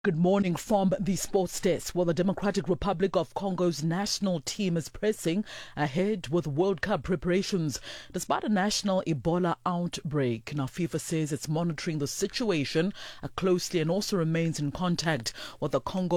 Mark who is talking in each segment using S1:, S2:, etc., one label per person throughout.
S1: Good morning from the sports desk. Well, the Democratic Republic of Congo's national team is pressing ahead with World Cup preparations despite a national Ebola outbreak. Now, FIFA says it's monitoring the situation closely and also remains in contact with the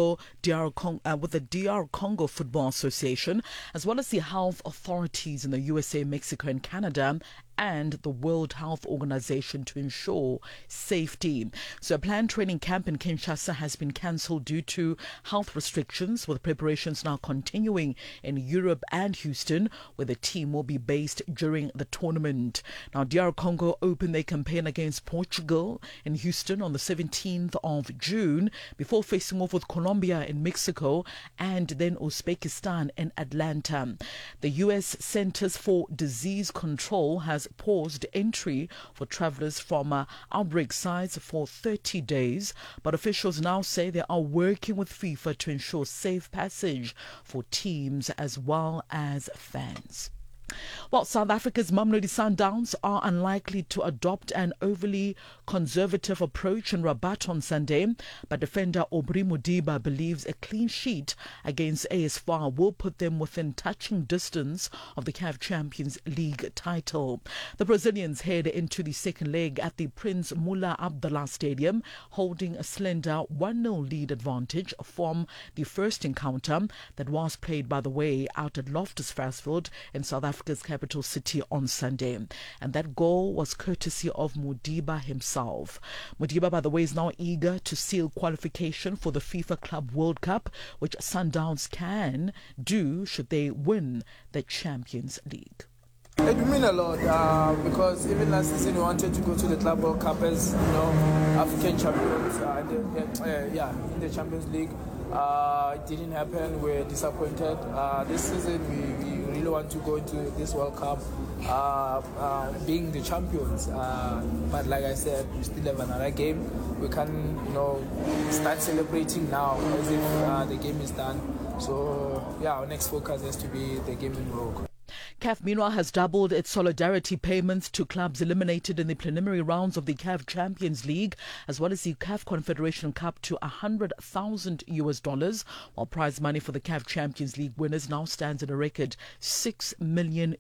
S1: DR Congo Football Association, as well as the health authorities in the USA, Mexico, and Canada, and the World Health Organization to ensure safety. So a planned training camp in Kinshasa has been cancelled due to health restrictions, with preparations now continuing in Europe and Houston, where the team will be based during the tournament. Now, DR Congo opened their campaign against Portugal in Houston on the 17th of June before facing off with Colombia in Mexico and then Uzbekistan in Atlanta. The US Centers for Disease Control has paused entry for travelers from outbreak sites for 30 days, but officials now say they are working with FIFA to ensure safe passage for teams as well as fans. Well, South Africa's Mamelodi Sundowns are unlikely to adopt an overly conservative approach in Rabat on Sunday, but defender Aubry Modiba believes a clean sheet against AS FAR will put them within touching distance of the CAF Champions League title. The Brazilians head into the second leg at the Prince Mullah Abdullah Stadium, holding a slender 1-0 lead advantage from the first encounter that was played, by the way, out at Loftus Versfeld in South Africa's capital city on Sunday. And that goal was courtesy of Modiba himself. Modiba, by the way, is now eager to seal qualification for the FIFA Club World Cup, which Sundowns can do should they win the Champions League.
S2: It would mean a lot because even last season we wanted to go to the Club World Cup as African champions in the Champions League. It didn't happen. We're disappointed. This season we really want to go into this World Cup being the champions. But like I said, we still have another game. We can start celebrating now as if the game is done. So our next focus has to be the game in Morocco.
S1: CAF, meanwhile, has doubled its solidarity payments to clubs eliminated in the preliminary rounds of the CAF Champions League, as well as the CAF Confederation Cup, to $100,000, while prize money for the CAF Champions League winners now stands at a record $6 million.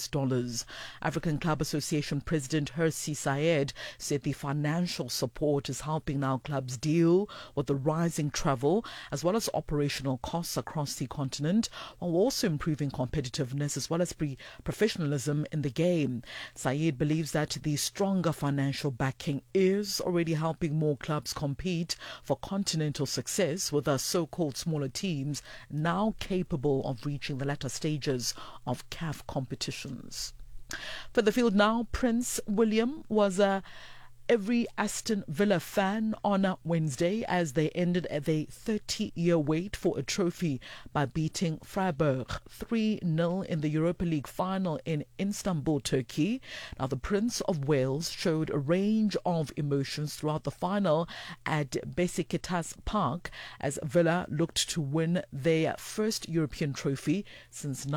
S1: African Club Association President Hersey Syed said the financial support is helping now clubs deal with the rising travel as well as operational costs across the continent, while also improving competitiveness as well as professionalism in the game. Syed believes that the stronger financial backing is already helping more clubs compete for continental success, with the so-called smaller teams now capable of reaching the latter stages of CAF competitions. For the field now, Prince William was every Aston Villa fan on Wednesday as they ended a 30-year wait for a trophy by beating Freiburg 3-0 in the Europa League final in Istanbul, Turkey. Now, the Prince of Wales showed a range of emotions throughout the final at Besiktas Park as Villa looked to win their first European trophy since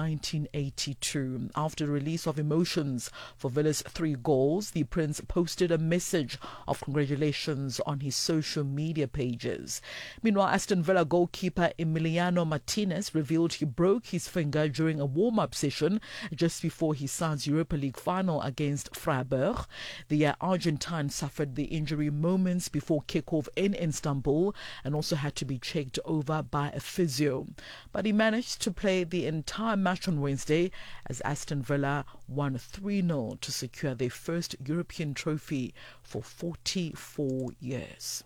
S1: 1982. After the release of emotions for Villa's 3 goals, the Prince posted a message of congratulations on his social media pages. Meanwhile, Aston Villa goalkeeper Emiliano Martinez revealed he broke his finger during a warm-up session just before his son's Europa League final against Freiburg. The Argentine suffered the injury moments before kickoff in Istanbul and also had to be checked over by a physio. But he managed to play the entire match on Wednesday as Aston Villa won 3-0 to secure their first European trophy for 44 years.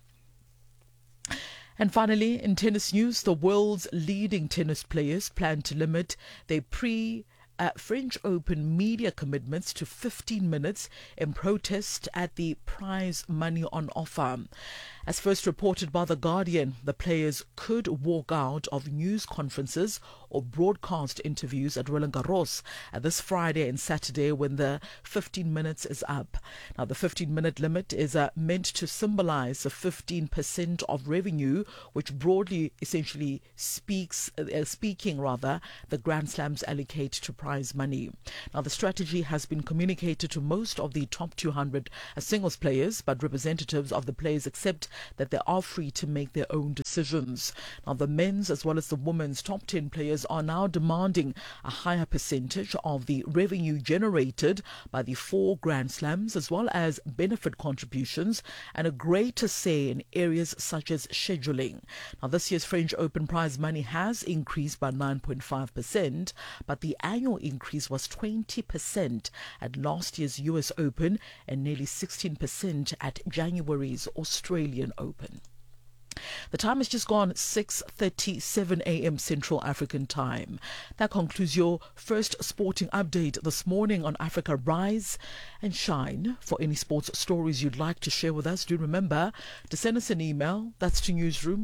S1: And finally, in tennis news, the world's leading tennis players plan to limit their French Open media commitments to 15 minutes in protest at the prize money on offer. As first reported by The Guardian, the players could walk out of news conferences or broadcast interviews at Roland Garros this Friday and Saturday when the 15 minutes is up. Now, the 15-minute limit is meant to symbolize the 15% of revenue, which broadly, essentially speaking, the Grand Slams allocate to prize money. Now, the strategy has been communicated to most of the top 200 singles players, but representatives of the players accept that they are free to make their own decisions. Now, the men's as well as the women's top 10 players are now demanding a higher percentage of the revenue generated by the 4 Grand Slams, as well as benefit contributions and a greater say in areas such as scheduling. Now, this year's French Open prize money has increased by 9.5%, but the annual increase was 20% at last year's US Open and nearly 16% at January's Australian Open. The time has just gone 6:37 a.m. Central African Time. That concludes your first sporting update this morning on Africa Rise and Shine. For any sports stories you'd like to share with us, do remember to send us an email. That's to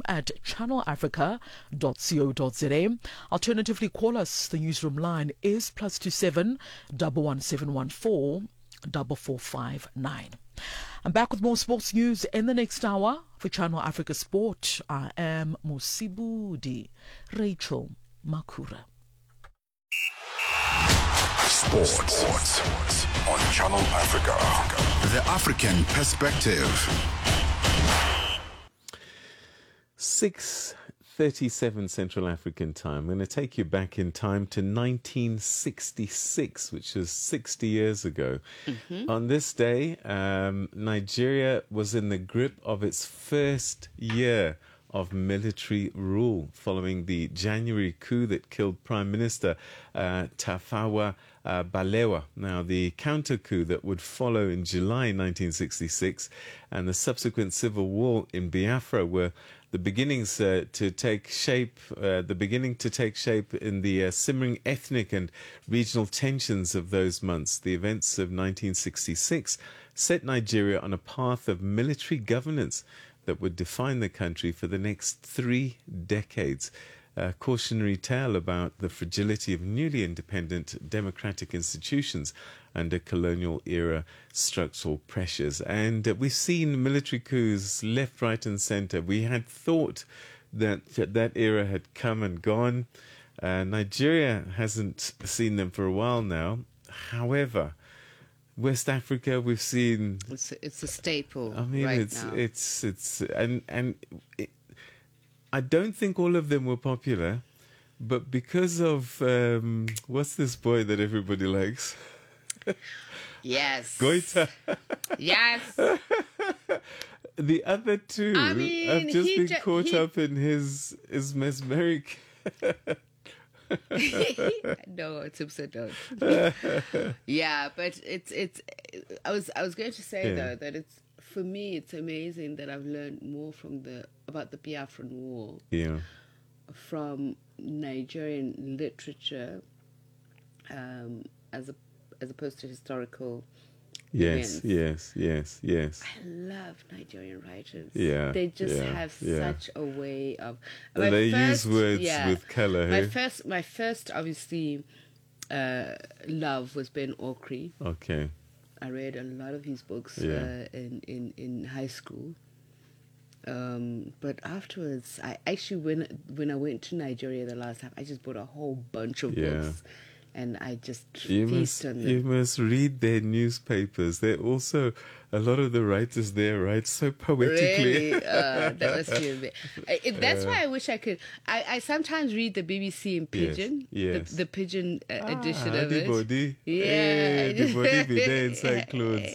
S1: newsroom@channelafrica.co.za. Alternatively, call us. The newsroom line is +27 11714 4459. I'm back with more sports news in the next hour. For Channel Africa Sport, I am Musibudi Rachel Makura.
S3: Sports on Channel Africa. The African perspective.
S4: 6:37 Central African Time. I'm going to take you back in time to 1966, which was 60 years ago. On this day, Nigeria was in the grip of its first year of military rule following the January coup that killed Prime Minister Tafawa Balewa. Now, the counter-coup that would follow in July 1966 and the subsequent civil war in Biafra were the beginnings to take shape in the simmering ethnic and regional tensions of those months. The events of 1966 set Nigeria on a path of military governance that would define the country for the next 3 decades. A cautionary tale about the fragility of newly independent democratic institutions under colonial era structural pressures. And we've seen military coups left, right and centre. We had thought that that era had come and gone. Nigeria hasn't seen them for a while now. However, West Africa, we've seen
S5: it's a staple.
S4: I mean,
S5: right now.
S4: I don't think all of them were popular, but because of what's this boy that everybody likes?
S5: Yes.
S4: Goita.
S5: Yes.
S4: The other two have just been caught up in his mesmeric.
S5: No, it's upside down. Yeah, but it's. I was going to say though that it's, for me, it's amazing that I've learned more about the Biafran War.
S4: Yeah. From
S5: Nigerian literature, as opposed to historical.
S4: Yes. I
S5: love Nigerian writers.
S4: Yeah,
S5: they just have such a way of.
S4: They use words with colour.
S5: My first, obviously, love was Ben Okri.
S4: Okay.
S5: I read a lot of his books in high school. But afterwards, I actually when I went to Nigeria the last time, I just bought a whole bunch of books. And I just feast on them.
S4: You must read their newspapers. They're also, a lot of the writers there write so poetically.
S5: Really? That must be a bit. That's why I wish I could. I sometimes read the BBC in Pidgin.
S4: Yes.
S5: The Pidgin edition of it.
S4: Body.
S5: Yeah.
S4: The body be there inside clothes.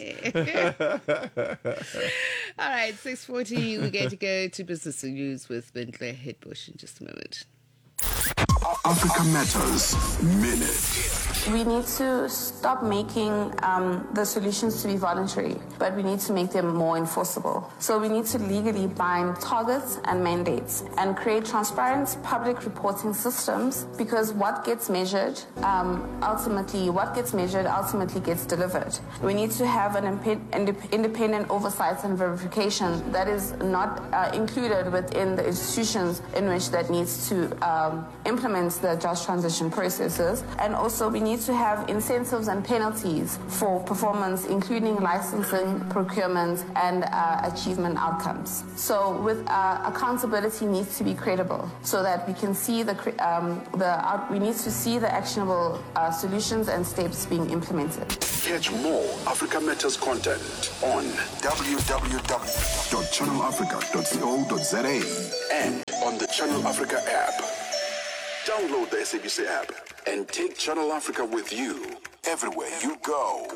S5: All right, 6:40. We're going to go to business news with Bentley Hitbush in just a moment.
S3: Africa Matters Minute.
S6: We need to stop making the solutions to be voluntary, but we need to make them more enforceable. So we need to legally bind targets and mandates and create transparent public reporting systems, because what gets measured ultimately gets delivered. We need to have an independent oversight and verification that is not included within the institutions in which that needs to implement the just transition processes. And also we need need to have incentives and penalties for performance, including licensing, procurement, and achievement outcomes. So with accountability needs to be credible so that we can see we need to see the actionable solutions and steps being implemented.
S3: Catch more Africa Matters content on www.channelafrica.co.za and on the Channel Africa app. Download the SABC app and take Channel Africa with you everywhere you go.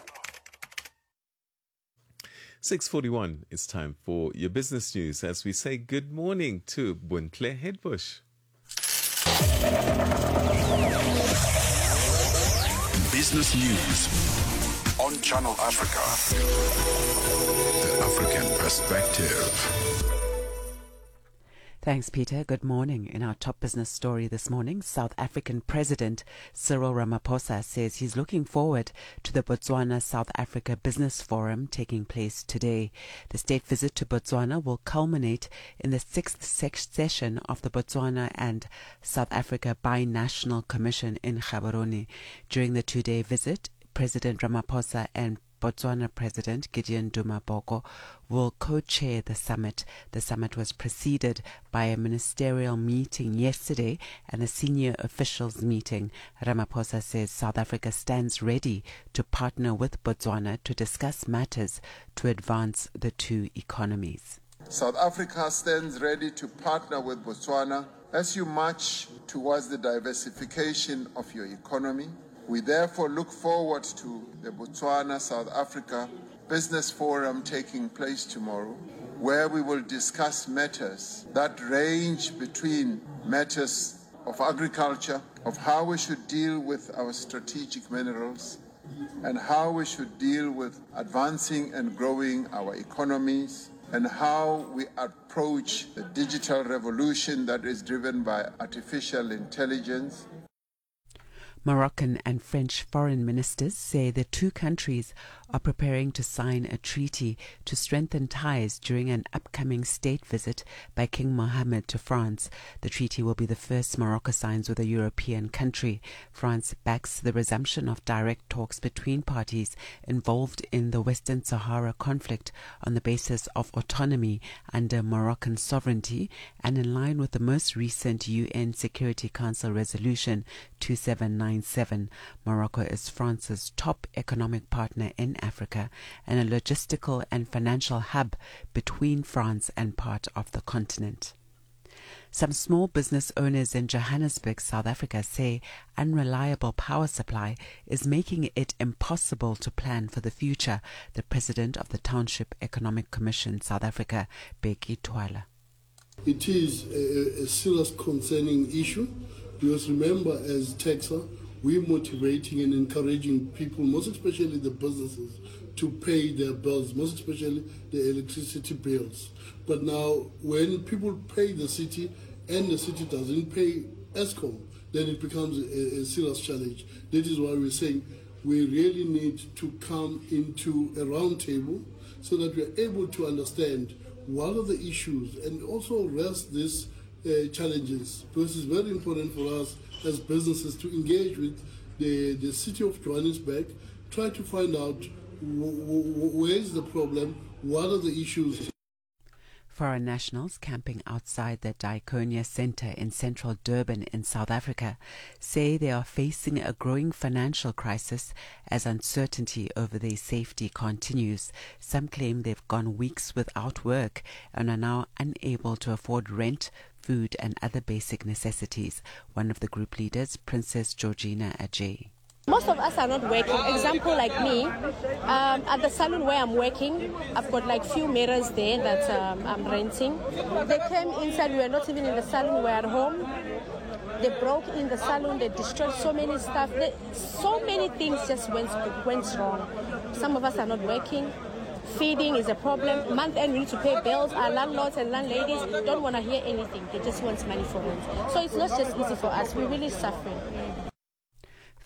S4: 6:41, it's time for your business news as we say good morning to Buntle Headbush.
S3: Business news on Channel Africa. The African perspective.
S7: Thanks, Peter. Good morning. In our top business story this morning, South African President Cyril Ramaphosa says he's looking forward to the Botswana-South Africa Business Forum taking place today. The state visit to Botswana will culminate in the 6th session of the Botswana and South Africa Binational Commission in Gaborone. During the two-day visit, President Ramaphosa and Botswana President Gideon Duma-Boko will co-chair the summit. The summit was preceded by a ministerial meeting yesterday and a senior officials meeting. Ramaphosa says South Africa stands ready to partner with Botswana to discuss matters to advance the two economies.
S8: South Africa stands ready to partner with Botswana as you march towards the diversification of your economy. We therefore look forward to the Botswana-South Africa Business Forum taking place tomorrow, where we will discuss matters that range between matters of agriculture, of how we should deal with our strategic minerals, and how we should deal with advancing and growing our economies, and how we approach the digital revolution that is driven by artificial intelligence.
S7: Moroccan and French foreign ministers say the two countries are preparing to sign a treaty to strengthen ties during an upcoming state visit by King Mohammed to France. The treaty will be the first Morocco signs with a European country. France backs the resumption of direct talks between parties involved in the Western Sahara conflict on the basis of autonomy under Moroccan sovereignty and in line with the most recent UN Security Council resolution 2797. Morocco is France's top economic partner in Africa and a logistical and financial hub between France and part of the continent. Some small business owners in Johannesburg, South Africa, say unreliable power supply is making it impossible to plan for the future. The president of the Township Economic Commission, South Africa, Bheki Cwala.
S9: It is a serious concerning issue because remember, as TEXA, we're motivating and encouraging people, most especially the businesses, to pay their bills, most especially the electricity bills. But now, when people pay the city and the city doesn't pay Eskom, then it becomes a serious challenge. That is why we're saying we really need to come into a round table so that we're able to understand what are the issues and also address these challenges, because it's very important for us as businesses to engage with the city of Johannesburg, try to find out where is the problem, what are the issues.
S7: Foreign nationals camping outside the Diakonia Centre in central Durban in South Africa say they are facing a growing financial crisis as uncertainty over their safety continues. Some claim they've gone weeks without work and are now unable to afford rent, food and other basic necessities. One of the group leaders, Princess Georgina Ajay.
S10: Most of us are not working. Example like me, at the salon where I'm working, I've got like few mirrors there that I'm renting. They came inside, we were not even in the salon, we were at home. They broke in the salon, they destroyed so many stuff. So many things just went wrong. Some of us are not working. Feeding is a problem. Month end, we need to pay bills. Our landlords and landladies don't want to hear anything. They just want money for rent. So it's not just easy for us. We're really suffering.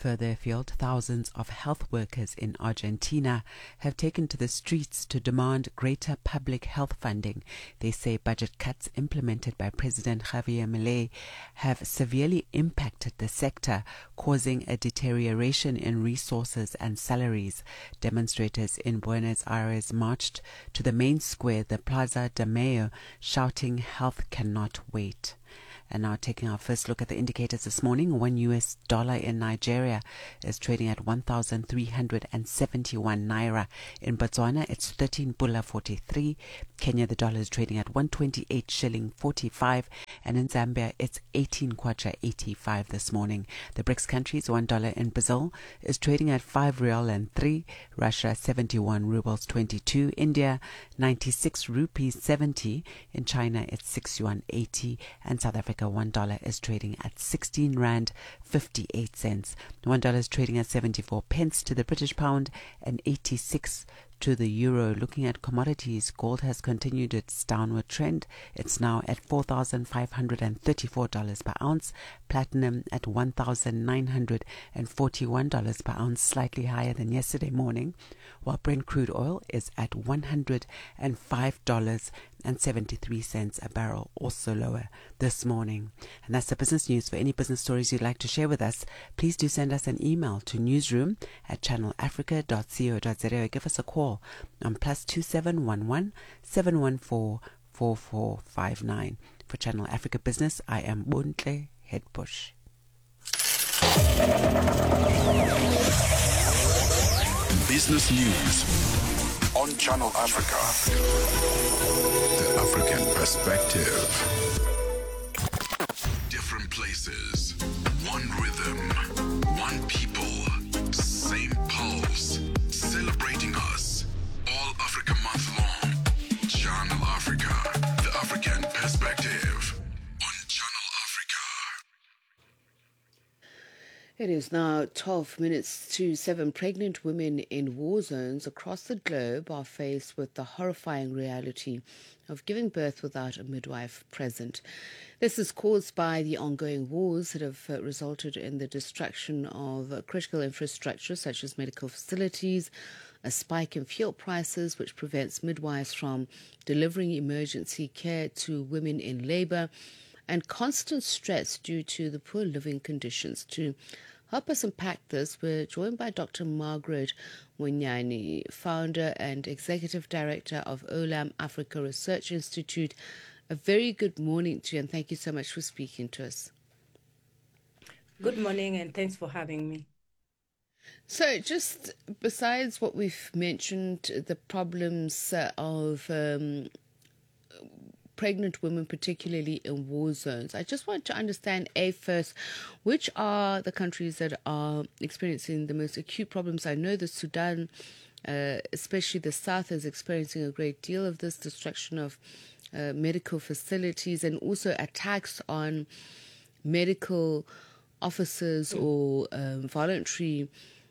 S7: Further afield, thousands of health workers in Argentina have taken to the streets to demand greater public health funding. They say budget cuts implemented by President Javier Milei have severely impacted the sector, causing a deterioration in resources and salaries. Demonstrators in Buenos Aires marched to the main square, the Plaza de Mayo, shouting, "Health cannot wait." And now taking our first look at the indicators this morning, $1 in Nigeria is trading at 1,371 naira. In Botswana, it's 13 pula 43. Kenya, the dollar is trading at 128 shilling 45. And in Zambia, it's 18 kwacha 85 this morning. The BRICS countries, $1 in Brazil is trading at 5 real and 3. Russia, 71 rubles 22. India, 96 rupees 70. In China, it's 6 yuan 80. And South Africa, $1 is trading at 16 rand 58 cents. $1 is trading at 74 pence to the British pound and 86 to the euro. Looking at commodities, gold has continued its downward trend. It's now at $4,534 per ounce. Platinum at $1,941 per ounce, slightly higher than yesterday morning, while Brent crude oil is at $105.73 a barrel, also lower this morning. And that's the business news. For any business stories you'd like to share with us, please do send us an email to newsroom@channelafrica.co.za or give us a call on +2711 714 4459. For Channel Africa Business, I am Bontle Headbush.
S3: Business News on Channel Africa. The African perspective. Different places, one rhythm, one people, same pulse, celebrating us. All Africa month long. Channel Africa, the African perspective on Channel Africa.
S5: It is now 12 minutes to 7. Pregnant women in war zones across the globe are faced with the horrifying reality of giving birth without a midwife present. This is caused by the ongoing wars that have resulted in the destruction of critical infrastructure such as medical facilities, a spike in fuel prices which prevents midwives from delivering emergency care to women in labour, and constant stress due to the poor living conditions. To help us unpack this, we're joined by Dr. Margaret Munyani, founder and executive director of Olam Africa Research Institute. A very good morning to you, and thank you so much for speaking to us.
S11: Good morning, and thanks for having me.
S5: So, just besides what we've mentioned, the problems of pregnant women, particularly in war zones, I just want to understand, first, which are the countries that are experiencing the most acute problems? I know the Sudan, especially the south, is experiencing a great deal of this destruction of medical facilities and also attacks on medical officers or voluntary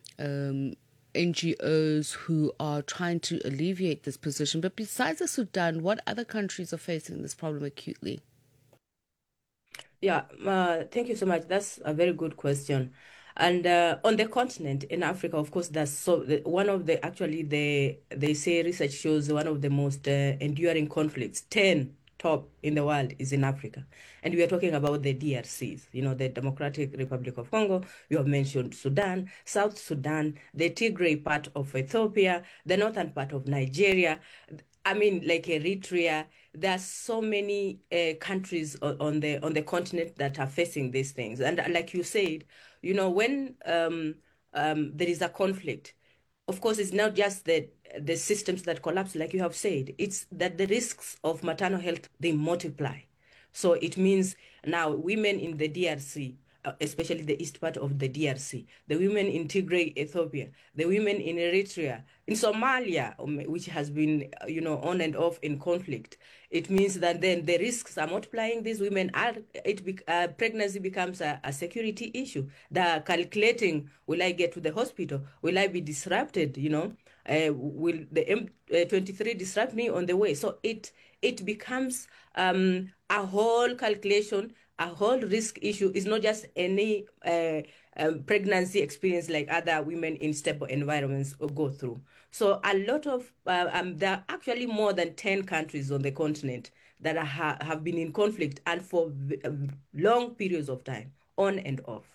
S5: NGOs who are trying to alleviate this position. But besides the Sudan, what other countries are facing this problem acutely?
S11: Yeah, thank you so much. That's a very good question. And on the continent, in Africa, of course, that's one of the, actually, they say research shows one of the most enduring conflicts, 10 top in the world, is in Africa. And we are talking about the DRCs, the Democratic Republic of Congo. You have mentioned Sudan, South Sudan, the Tigray part of Ethiopia, the northern part of Nigeria, like Eritrea. There are so many countries on the continent that are facing these things. And like you said, when there is a conflict, of course, it's not just the systems that collapse, like you have said. It's that the risks of maternal health, they multiply. So it means now women in the DRC, especially the east part of the DRC, the women in Tigray, Ethiopia, the women in Eritrea, in Somalia, which has been, on and off in conflict. It means that then the risks are multiplying. These women pregnancy becomes a security issue. They're calculating, will I get to the hospital? Will I be disrupted? Will the M23 disrupt me on the way? So it becomes a whole calculation, a whole risk issue. Is not just any pregnancy experience like other women in stable environments go through. So a lot of, there are actually more than 10 countries on the continent that have been in conflict and for long periods of time, on and off.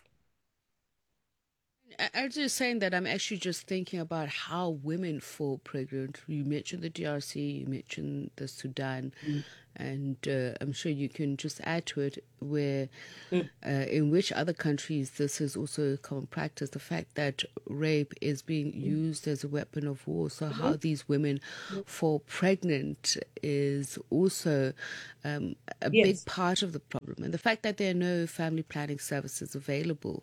S5: I was just saying that I'm actually just thinking about how women fall pregnant. You mentioned the DRC, you mentioned the Sudan, and I'm sure you can just add to it where, in which other countries this is also a common practice, the fact that rape is being used as a weapon of war. So how these women fall pregnant is also a big part of the problem. And the fact that there are no family planning services available.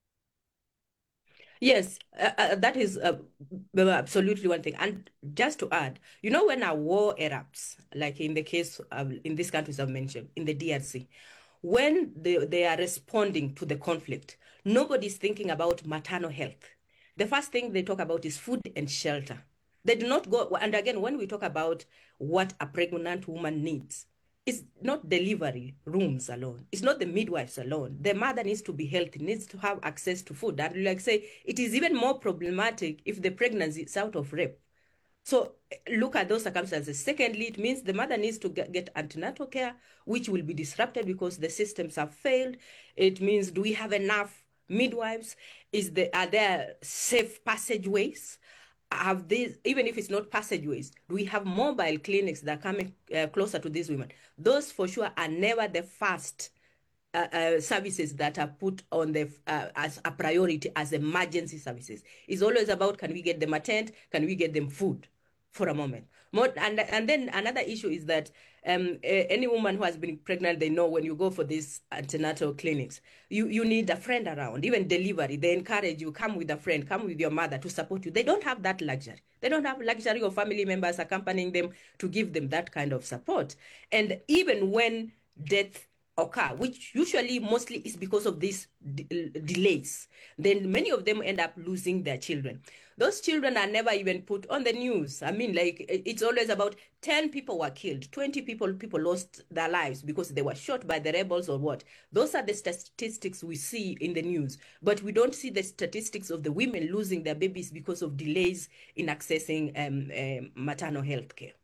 S11: Yes, that is absolutely one thing. And just to add, when a war erupts, like in the case in these countries I've mentioned, in the DRC, when they are responding to the conflict, nobody's thinking about maternal health. The first thing they talk about is food and shelter. They do not go, and again, when we talk about what a pregnant woman needs, it's not delivery rooms alone. It's not the midwives alone. The mother needs to be healthy, needs to have access to food. And like say, it is even more problematic if the pregnancy is out of rape. So look at those circumstances. Secondly, it means the mother needs to get antenatal care, which will be disrupted because the systems have failed. It means, do we have enough midwives? Are there safe passageways? Have these, even if it's not passageways, do we have mobile clinics that are coming closer to these women? Those for sure are never the first services that are put on the as a priority as emergency services. It's always about, can we get them a tent? Can we get them food for a moment? And then another issue is that any woman who has been pregnant, they know when you go for these antenatal clinics, you need a friend around. Even delivery, they encourage you, come with a friend, come with your mother to support you. They don't have that luxury. They don't have luxury of family members accompanying them to give them that kind of support. And even when death occur, which usually mostly is because of these delays, then many of them end up losing their children. Those children are never even put on the news. I mean, like, it's always about 10 people were killed, 20 people lost their lives because they were shot by the rebels or what. Those are the statistics we see in the news, but we don't see the statistics of the women losing their babies because of delays in accessing maternal health care.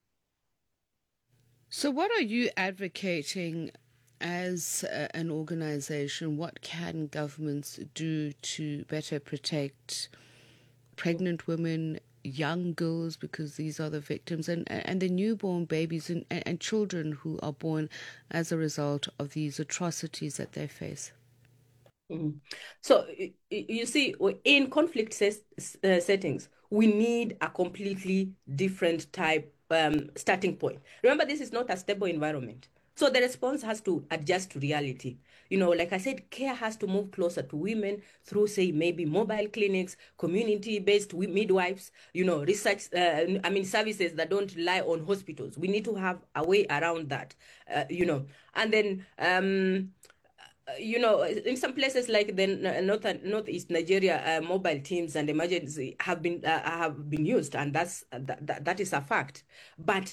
S5: So what are you advocating as an organization? What can governments do to better protect pregnant women, young girls, because these are the victims, and the newborn babies and children who are born as a result of these atrocities that they face?
S11: So you see, in conflict settings, we need a completely different type starting point. Remember, this is not a stable environment. So the response has to adjust to reality. Like I said, care has to move closer to women through, say, maybe mobile clinics, community-based midwives, research, services that don't rely on hospitals. We need to have a way around that, And then, in some places like the northeast Nigeria, mobile teams and emergency have been used, and that is a fact. But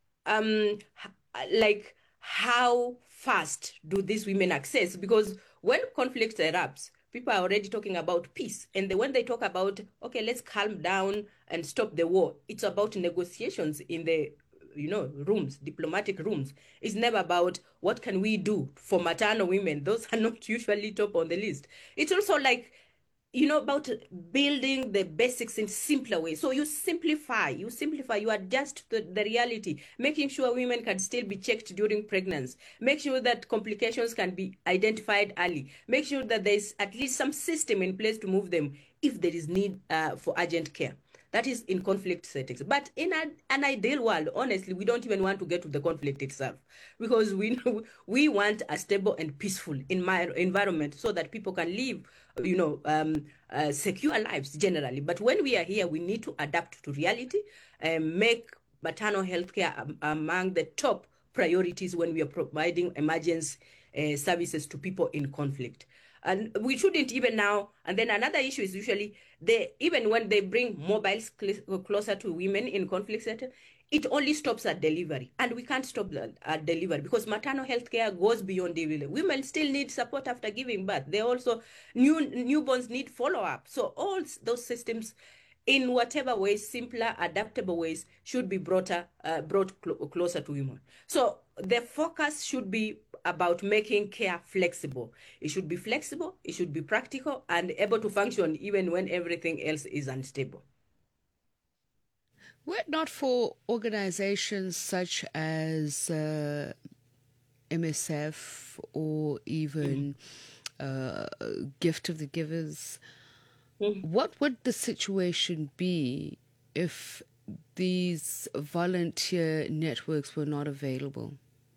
S11: how fast do these women access? Because when conflict erupts, people are already talking about peace. And when they talk about, okay, let's calm down and stop the war, it's about negotiations in the rooms, diplomatic rooms. It's never about what can we do for maternal women. Those are not usually top on the list. It's also about building the basics in simpler ways. So you simplify, you adjust the reality, making sure women can still be checked during pregnancy, make sure that complications can be identified early, make sure that there's at least some system in place to move them if there is need for urgent care. That is in conflict settings. But in an ideal world, honestly, we don't even want to get to the conflict itself, because we want a stable and peaceful environment so that people can live, secure lives generally. But when we are here, we need to adapt to reality and make maternal health care among the top priorities when we are providing emergency services to people in conflict. And we shouldn't even now. And then another issue is usually even when they bring mobiles closer to women in conflict setting, it only stops at delivery, and we can't stop at delivery because maternal health care goes beyond delivery. Women still need support after giving birth. They also, newborns need follow-up. So all those systems, in whatever ways, simpler, adaptable ways, should be brought closer to women. So the focus should be about making care flexible. It should be flexible, it should be practical, and able to function even when everything else is unstable.
S5: Were it not for organizations such as MSF or even Gift of the Givers, what would the situation be if these volunteer networks were not available?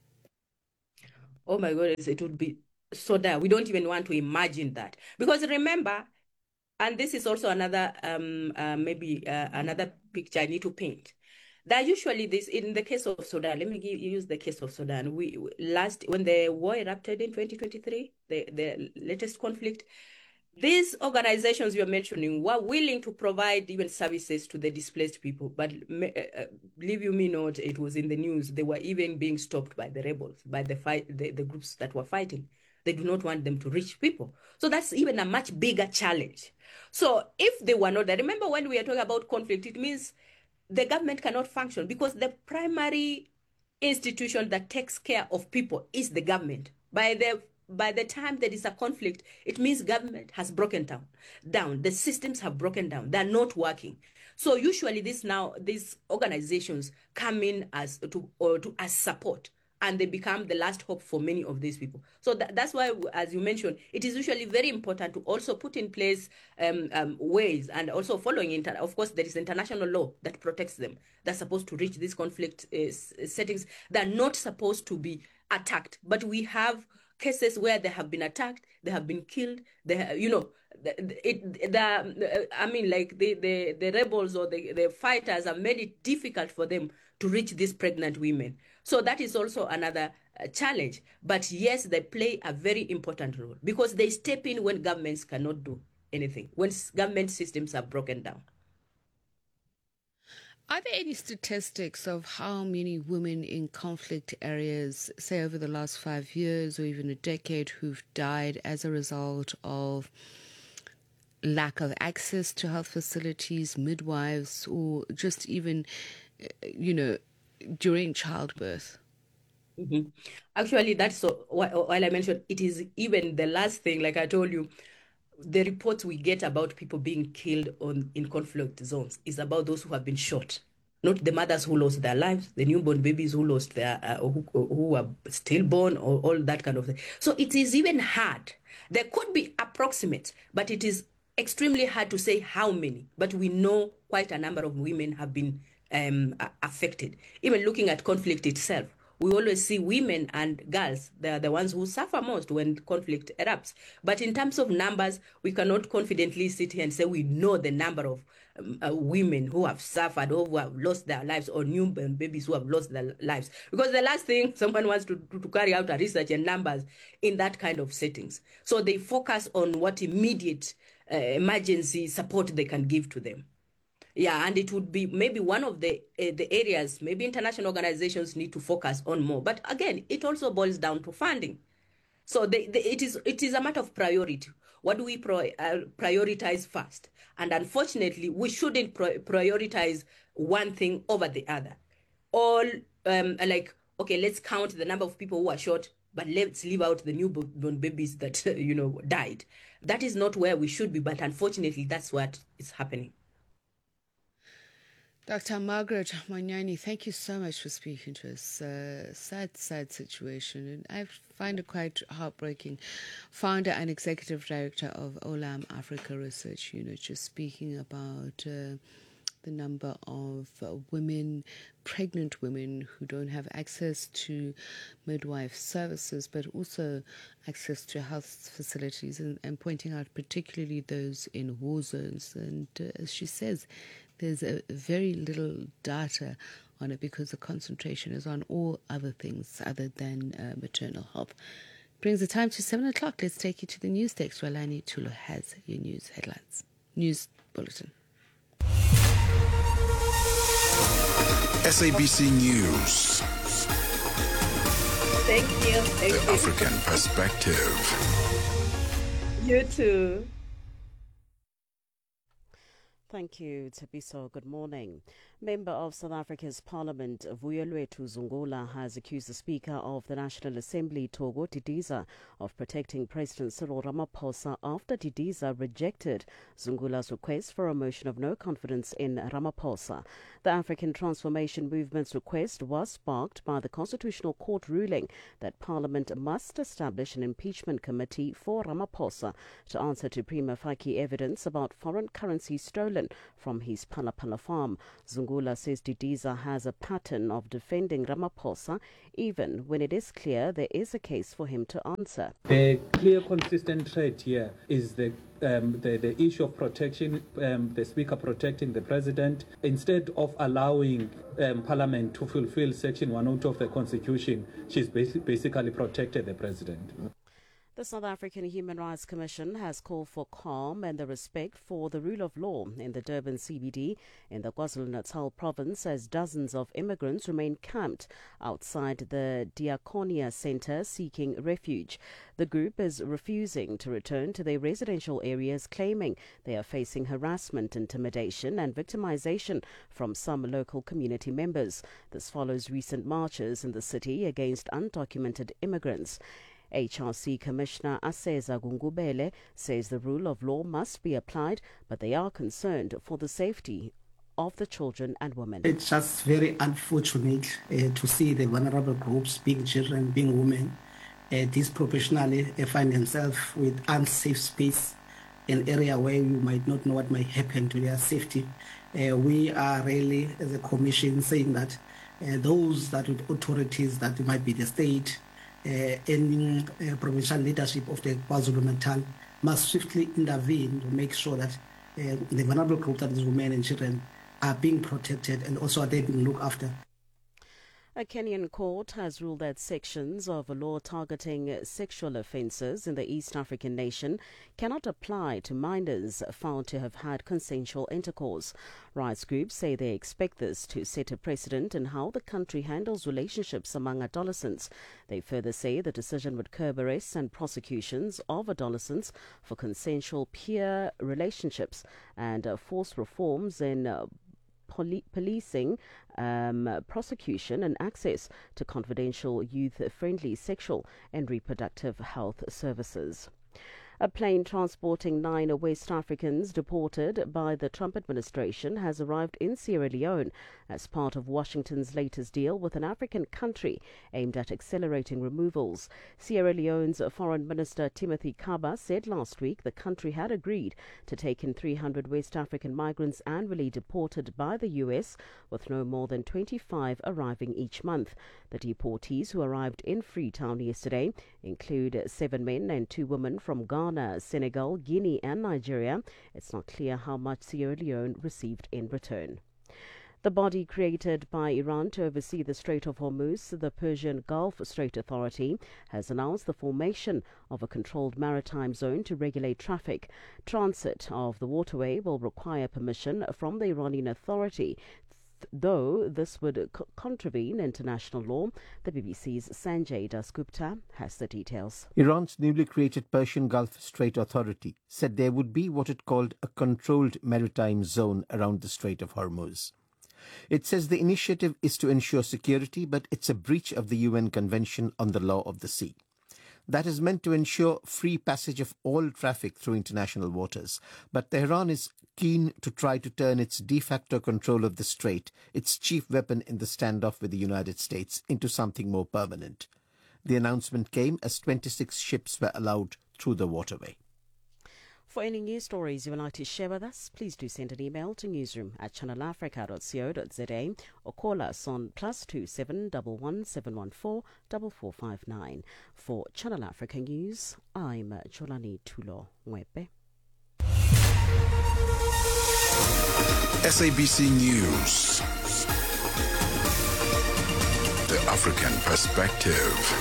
S11: Oh my goodness, it would be so dire. We don't even want to imagine that. Because remember, and this is also another, another picture I need to paint. That usually this, in the case of Sudan, let me use the case of Sudan. When the war erupted in 2023, the latest conflict, these organizations you're mentioning were willing to provide even services to the displaced people, but believe you me not, it was in the news. They were even being stopped by the rebels, by the groups that were fighting. They do not want them to reach people. So that's even a much bigger challenge. So if they were not there, remember when we are talking about conflict, it means the government cannot function because the primary institution that takes care of people is the government. By the time there is a conflict, it means government has broken down. The systems have broken down. They're not working. So usually these organizations come in as support, and they become the last hope for many of these people. So that's why, as you mentioned, it is usually very important to also put in place ways, and also following, of course, there is international law that protects them. They're supposed to reach these conflict settings. They're not supposed to be attacked, but we have cases where they have been attacked, they have been killed. The rebels or the fighters have made it difficult for them to reach these pregnant women. So that is also another challenge. But yes, they play a very important role because they step in when governments cannot do anything, when government systems are broken down.
S5: Are there any statistics of how many women in conflict areas, say over the last 5 years or even a decade, who've died as a result of lack of access to health facilities, midwives, or just even, during childbirth?
S11: Mm-hmm. Actually, that's while I mentioned it is even the last thing, like I told you, the reports we get about people being killed in conflict zones is about those who have been shot, not the mothers who lost their lives, the newborn babies who lost their who are stillborn, or all that kind of thing. So it is even hard. There could be approximate, but it is extremely hard to say how many. But we know quite a number of women have been affected. Even looking at conflict itself, we always see women and girls. They are the ones who suffer most when conflict erupts. But in terms of numbers, we cannot confidently sit here and say we know the number of women who have suffered or who have lost their lives, or newborn babies who have lost their lives. Because the last thing someone wants to carry out a research and numbers in that kind of settings. So they focus on what immediate emergency support they can give to them. Yeah, and it would be maybe one of the areas maybe international organizations need to focus on more. But again, it also boils down to funding. So it is a matter of priority. What do we prioritize first? And unfortunately, we shouldn't prioritize one thing over the other. Okay, let's count the number of people who are shot, but let's leave out the newborn babies that died. That is not where we should be, but unfortunately, that's what is happening.
S5: Dr. Margaret Manyani, thank you so much for speaking to us. Sad situation. And I find it quite heartbreaking. Founder and Executive Director of Olam Africa Research Unit, just speaking about the number of pregnant women who don't have access to midwife services, but also access to health facilities, and pointing out particularly those in war zones. And as she says, there's a very little data on it because the concentration is on all other things other than maternal health. Brings the time to 7 o'clock. Let's take you to the news desk where Lani Tulo has your news headlines. News bulletin.
S3: SABC News.
S11: Thank you.
S3: The African Perspective.
S11: You too.
S12: Thank you, Tabiso. Good morning. Member of South Africa's Parliament, Vuyelwethu Zungula, has accused the Speaker of the National Assembly, Togo Didiza, of protecting President Cyril Ramaphosa after Didiza rejected Zungula's request for a motion of no confidence in Ramaphosa. The African Transformation Movement's request was sparked by the Constitutional Court ruling that Parliament must establish an impeachment committee for Ramaphosa to answer to prima facie evidence about foreign currency stolen from his Palapala farm. Zungula says Didiza has a pattern of defending Ramaphosa even when it is clear there is a case for him to answer.
S13: The clear, consistent threat here is the issue of protection, the Speaker protecting the President. Instead of allowing Parliament to fulfill Section 102 of the Constitution, she's basically protected the President.
S12: The South African Human Rights Commission has called for calm and the respect for the rule of law in the Durban CBD in the KwaZulu-Natal province as dozens of immigrants remain camped outside the Diakonia Centre seeking refuge. The group is refusing to return to their residential areas, claiming they are facing harassment, intimidation and victimization from some local community members. This follows recent marches in the city against undocumented immigrants. HRC Commissioner Aseza Gungubele says the rule of law must be applied, but they are concerned for the safety of the children and women.
S14: It's just very unfortunate to see the vulnerable groups, being children, being women, disproportionately find themselves with unsafe space, an area where you might not know what might happen to their safety. We are really, as a commission, saying that those that with authorities, that might be the state, any provincial leadership of the KwaZulu-Natal must swiftly intervene to make sure that the vulnerable group, that is women and children, are being protected and also are they being looked after.
S12: A Kenyan court has ruled that sections of a law targeting sexual offences in the East African nation cannot apply to minors found to have had consensual intercourse. Rights groups say they expect this to set a precedent in how the country handles relationships among adolescents. They further say the decision would curb arrests and prosecutions of adolescents for consensual peer relationships and force reforms in policing, prosecution and access to confidential youth-friendly sexual and reproductive health services. A plane transporting 9 West Africans deported by the Trump administration has arrived in Sierra Leone as part of Washington's latest deal with an African country aimed at accelerating removals. Sierra Leone's Foreign Minister Timothy Kaba said last week the country had agreed to take in 300 West African migrants annually deported by the U.S., with no more than 25 arriving each month. The deportees who arrived in Freetown yesterday include 7 men and 2 women from Ghana, Senegal, Guinea and Nigeria. It's not clear how much Sierra Leone received in return. The body created by Iran to oversee the Strait of Hormuz, the Persian Gulf Strait Authority, has announced the formation of a controlled maritime zone to regulate traffic. Transit of the waterway will require permission from the Iranian authority, though this would contravene international law. The BBC's Sanjay Dasgupta has the details.
S15: Iran's newly created Persian Gulf Strait Authority said there would be what it called a controlled maritime zone around the Strait of Hormuz. It says the initiative is to ensure security, but it's a breach of the UN Convention on the Law of the Sea. That is meant to ensure free passage of all traffic through international waters. But Tehran is keen to try to turn its de facto control of the strait, its chief weapon in the standoff with the United States, into something more permanent. The announcement came as 26 ships were allowed through the waterway.
S12: For any news stories you would like to share with us, please do send an email to newsroom@channelafrica.co.za or call us on +27 11 714 4459. For Channel Africa News, I'm Jolani Tulo Mwepe.
S3: SABC News. The African Perspective.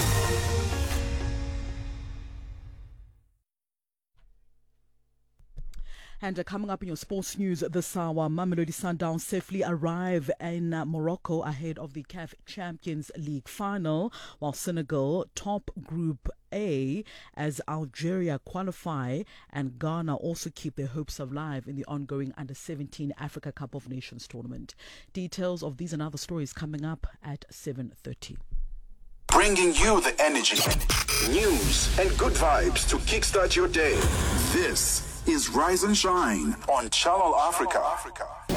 S1: And coming up in your sports news this hour, Mamelodi Sundowns safely arrive in Morocco ahead of the CAF Champions League final, while Senegal top Group A as Algeria qualify, and Ghana also keep their hopes alive in the ongoing Under-17 Africa Cup of Nations tournament. Details of these and other stories coming up at 7:30.
S3: Bringing you the energy, news, and good vibes to kickstart your day. This is Rise and Shine on Channel Africa.